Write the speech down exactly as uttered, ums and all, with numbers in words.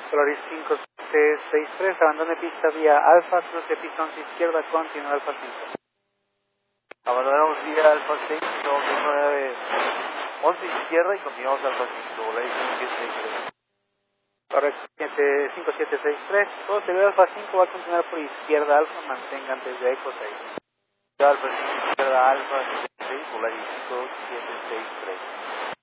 Polaris cinco siete seis tres, abandone pista vía Alfa, cruce pista once izquierda, continúa Alfa cinco. Abandonamos vía Alfa seis, nueve, once izquierda y continuamos Alfa cinco, Polaris cinco siete seis tres. Correcto, cinco siete seis tres, todo se ve Alfa cinco, va a continuar por izquierda Alfa, mantenga antes de Eco seis. Alfa cinco izquierda Alfa seis seis, Polaris cinco siete seis tres.